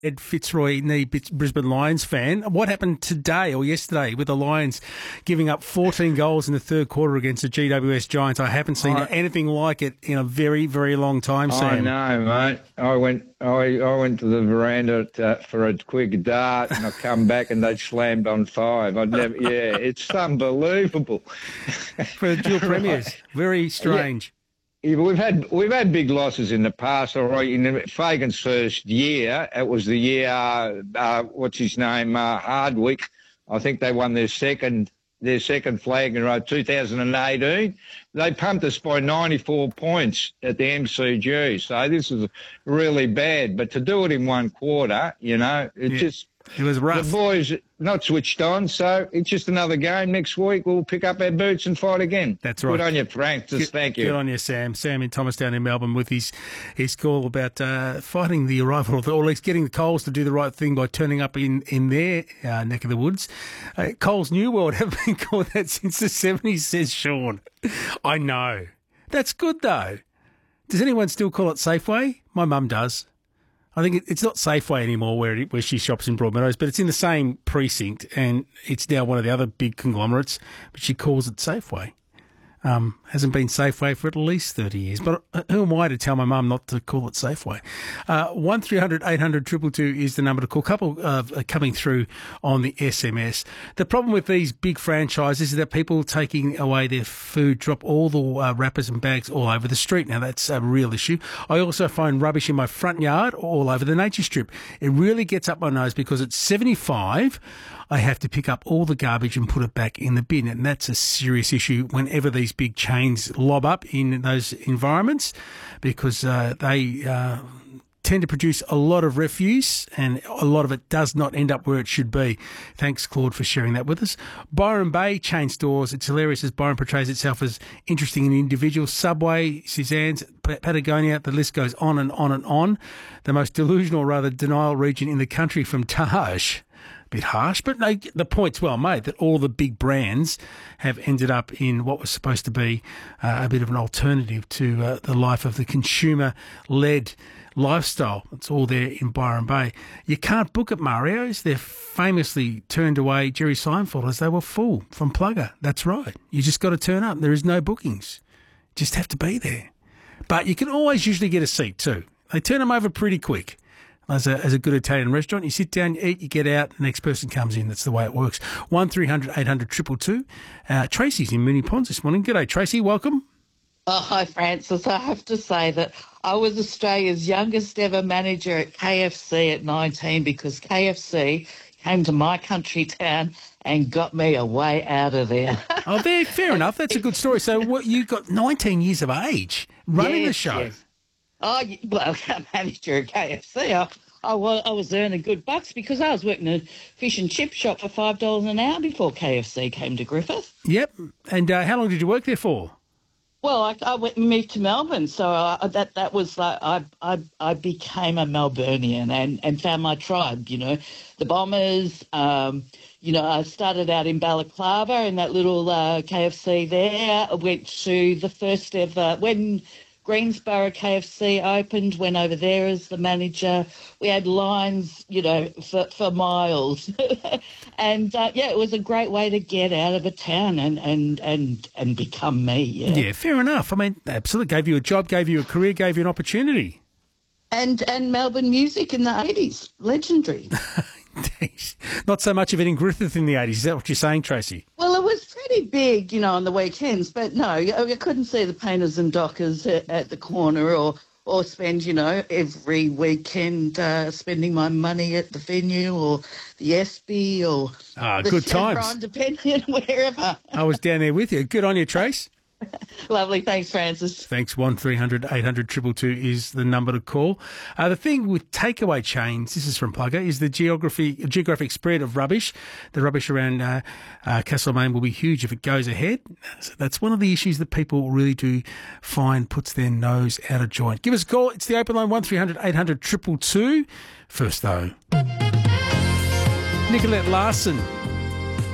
Ed Fitzroy, Brisbane Lions fan. What happened today or yesterday with the Lions giving up 14 goals in the third quarter against the GWS Giants? I haven't seen anything like it in a very, very long time, Sam. I know, mate. I went to the veranda for a quick dart, and I come back and they slammed on 5. It's unbelievable. For the dual premiers, very strange. Yeah, we've had big losses in the past. All right, in Fagan's first year, it was the year what's his name, Hardwick. I think they won their second flag in a row, 2018. They pumped us by 94 points at the MCG. So this is really bad. But to do it in one quarter, it was rough. The boys not switched on, so it's just another game. Next week we'll pick up our boots and fight again. That's right. Good on you, Francis. Thank you. Good on you, Sam. Sam in Thomastown in Melbourne with his call about fighting the arrival of, or at least getting the Coles to do the right thing by turning up in their neck of the woods. Coles New World haven't been called that since the 70s, says Sean. I know. That's good, though. Does anyone still call it Safeway? My mum does. I think it's not Safeway anymore where she shops in Broadmeadows, but it's in the same precinct and it's now one of the other big conglomerates, but she calls it Safeway. Hasn't been Safeway for at least 30 years. But who am I to tell my mum not to call it Safeway? 1300 800 222 is the number to call. Couple coming through on the SMS. The problem with these big franchises is that people taking away their food drop all the wrappers and bags all over the street. Now, that's a real issue. I also find rubbish in my front yard all over the nature strip. It really gets up my nose because at 75, I have to pick up all the garbage and put it back in the bin. And that's a serious issue whenever these big chains lob up in those environments because they tend to produce a lot of refuse and a lot of it does not end up where it should be. Thanks, Claude, for sharing that with us. Byron Bay chain stores. It's hilarious as Byron portrays itself as interesting and individual. Subway, Suzanne's, Patagonia, the list goes on and on and on. The most delusional, rather denial region in the country from Taj. Bit harsh, but no, the point's well made that all the big brands have ended up in what was supposed to be a bit of an alternative to the life of the consumer-led lifestyle. It's all there in Byron Bay. You can't book at Mario's. They're famously turned away Jerry Seinfeld as they were full from Plugger. That's right. You just got to turn up. There is no bookings. Just have to be there. But you can always usually get a seat too. They turn them over pretty quick. As a good Italian restaurant, you sit down, you eat, you get out, the next person comes in. That's the way it works. 1300 800 222. Tracy's in Moonee Ponds this morning. G'day, Tracy. Welcome. Oh, hi, Francis. I have to say that I was Australia's youngest ever manager at KFC at 19 because KFC came to my country town and got me a way out of there. Oh, fair enough. That's a good story. So what, you got 19 years of age running the show. Yes. Oh, well, manager at KFC, I was earning good bucks because I was working in a fish and chip shop for $5 an hour before KFC came to Griffith. Yep. And how long did you work there for? Well, I went and moved to Melbourne, so that was like I became a Melburnian and found my tribe. The Bombers. I started out in Balaclava in that little KFC there. I went to the first ever when Greensborough KFC opened, went over there as the manager. We had lines, for miles. And, it was a great way to get out of a town and become me, Yeah, fair enough. I mean, absolutely. Gave you a job, gave you a career, gave you an opportunity. And Melbourne music in the 80s, legendary. Not so much of it in Griffith in the 80s. Is that what you're saying, Tracy? Well, it was pretty big, on the weekends. But no, I couldn't see the Painters and Dockers at the corner or spend, every weekend spending my money at the venue or the Espy or the good Chevron, times. depending on wherever. I was down there with you. Good on you, Trace. Lovely. Thanks, Francis. Thanks. 1300 800 222 is the number to call. The thing with takeaway chains, this is from Plugger, is the geographic spread of rubbish. The rubbish around Castlemaine will be huge if it goes ahead. So that's one of the issues that people really do find puts their nose out of joint. Give us a call. It's the open line, 1300 800 222. First, though, Nicolette Larson.